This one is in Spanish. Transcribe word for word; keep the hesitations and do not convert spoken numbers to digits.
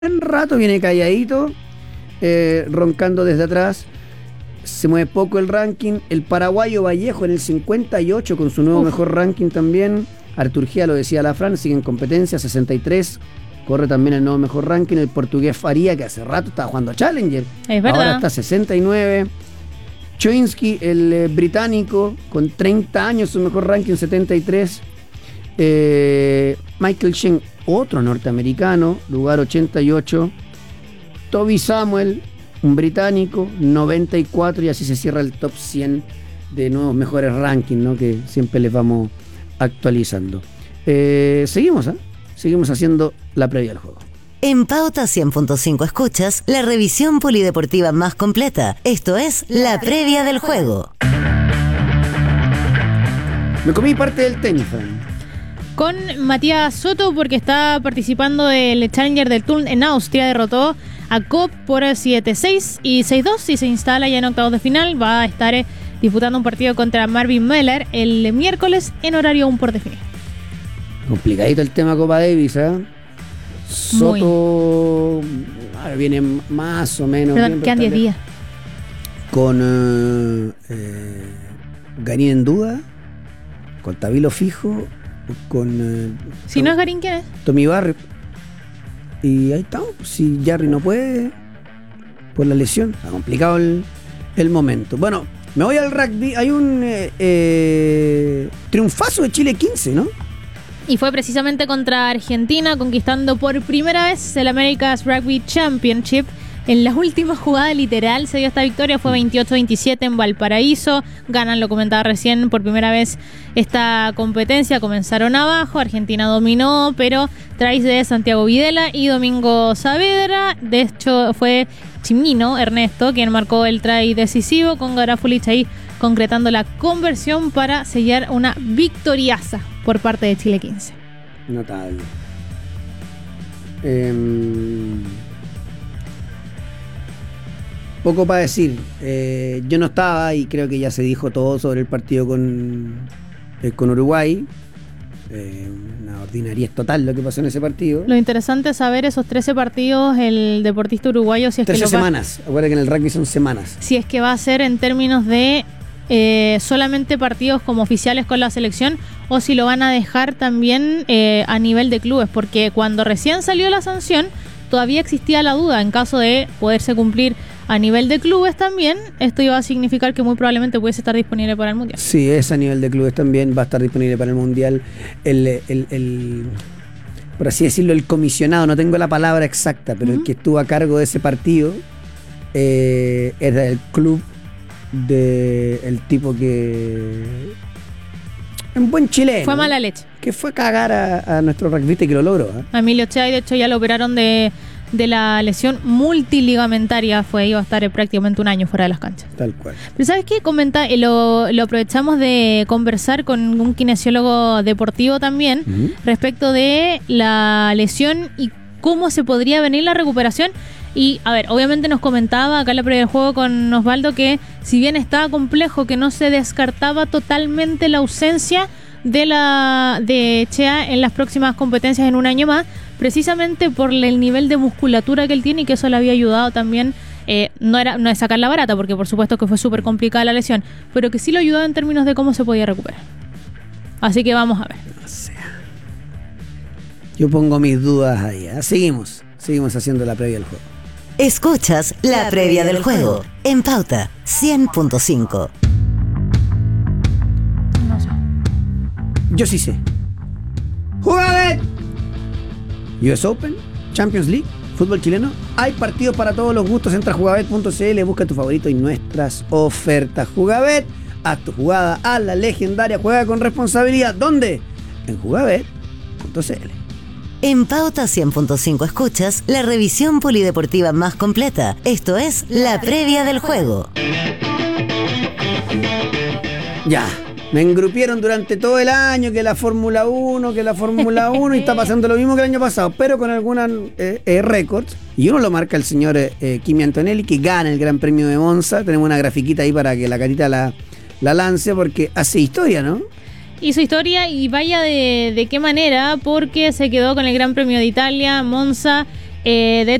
buen rato, viene calladito, eh, roncando desde atrás. Se mueve poco el ranking. El paraguayo Vallejo en el cincuenta y ocho con su nuevo Uf. mejor ranking también. Arturgia, lo decía la Fran, sigue en competencia, sesenta y tres. Corre también el nuevo mejor ranking. El portugués Faría, que hace rato estaba jugando a Challenger. Es verdad. Ahora está sesenta y nueve. Choinsky, el eh, británico, con treinta años, su mejor ranking, setenta y tres. Eh, Michael Chen, otro norteamericano, lugar ochenta y ocho. Toby Samuel, un británico, noventa y cuatro, y así se cierra el top cien de nuevos mejores rankings, ¿no? Que siempre les vamos actualizando. Eh, seguimos, ¿eh? Seguimos haciendo la previa al juego. En Pauta cien punto cinco escuchas la revisión polideportiva más completa. Esto es la previa del juego. Me comí parte del tenis, Fran. Con Matías Soto, porque está participando del Challenger del Turn en Austria. Derrotó a Kopp por siete seis y seis dos y se instala ya en octavos de final. Va a estar eh, disputando un partido contra Marvin Miller el miércoles en horario aún por definir. Complicadito el tema Copa Davis, ¿eh? Soto ah, viene más o menos. Perdón, quedan diez días. Con uh, eh, Garín en duda, con Tabilo fijo, con. Uh, si Tom, no es Garín, ¿quién es? Tommy Barrio. Y ahí estamos. Si Jarry no puede, por la lesión, está complicado el, el momento. Bueno, me voy al rugby. Hay un eh, eh, triunfazo de Chile quince, ¿no? Y fue precisamente contra Argentina, conquistando por primera vez el America's Rugby Championship. En la última jugada literal se dio esta victoria, fue veintiocho veintisiete en Valparaíso. Ganan, lo comentaba recién, por primera vez esta competencia. Comenzaron abajo, Argentina dominó, pero tries de Santiago Videla y Domingo Saavedra. De hecho, fue Chimino Ernesto quien marcó el try decisivo, con Garafulich ahí concretando la conversión para sellar una victoriaza por parte de Chile quince. Notable. Eh, poco para decir. Eh, yo no estaba y creo que ya se dijo todo sobre el partido con, eh, con Uruguay. Eh, una ordinariez total lo que pasó en ese partido. Lo interesante es saber esos trece partidos, el deportista uruguayo, si es trece que lo va, semanas. Acuérdate que en el rugby son semanas. Si es que va a ser en términos de Eh, solamente partidos como oficiales con la selección, o si lo van a dejar también eh, a nivel de clubes, porque cuando recién salió la sanción todavía existía la duda en caso de poderse cumplir a nivel de clubes también. Esto iba a significar que muy probablemente pudiese estar disponible para el Mundial. Sí, es a nivel de clubes también, va a estar disponible para el Mundial. El, el, el por así decirlo, el comisionado, no tengo la palabra exacta, pero uh-huh. el que estuvo a cargo de ese partido eh, era el club de el tipo que un buen chileno fue mala leche, que fue a cagar a, a nuestro rugbyista y que lo logró, ¿eh? A Emilio Chay, de hecho ya lo operaron de, de la lesión multiligamentaria, fue iba a estar prácticamente un año fuera de las canchas, tal cual. Pero ¿sabes qué? Comenta, eh, lo, lo aprovechamos de conversar con un kinesiólogo deportivo también, uh-huh. respecto de la lesión y cómo se podría venir la recuperación. Y, a ver, obviamente nos comentaba acá en la previa del juego con Osvaldo que si bien estaba complejo, que no se descartaba totalmente la ausencia de la de Chea en las próximas competencias en un año más, precisamente por el nivel de musculatura que él tiene, y que eso le había ayudado también. Eh, no era no es sacar la barata, porque por supuesto que fue súper complicada la lesión, pero que sí lo ayudaba en términos de cómo se podía recuperar. Así que vamos a ver. O sea, yo pongo mis dudas ahí, ¿eh? Seguimos, seguimos haciendo la previa del juego. Escuchas la previa del juego en Pauta cien punto cinco. No sé. Yo sí sé. ¡Jugabet! U S Open, Champions League, fútbol chileno. Hay partidos para todos los gustos. Entra a jugabet punto c l, busca tu favorito y nuestras ofertas. Jugabet, haz tu jugada a la legendaria. Juega con responsabilidad. ¿Dónde? En jugabet punto c l. En Pauta cien punto cinco escuchas la revisión polideportiva más completa. Esto es la previa del juego. Ya, me engrupieron durante todo el año que la Fórmula uno, que la Fórmula uno, y está pasando lo mismo que el año pasado, pero con algunos eh, eh, récords. Y uno lo marca el señor eh, Kimi Antonelli, que gana el Gran Premio de Monza. Tenemos una grafiquita ahí para que la carita la, la lance, porque hace historia, ¿no? Hizo historia, y vaya de, de qué manera, porque se quedó con el Gran Premio de Italia, Monza, Eh, de